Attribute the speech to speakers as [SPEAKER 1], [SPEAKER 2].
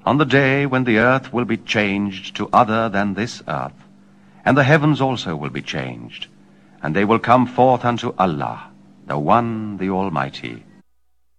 [SPEAKER 1] on the day when the earth will be changed to other than this earth, and the heavens also will be changed, and they will come forth unto Allah, the One, the Almighty.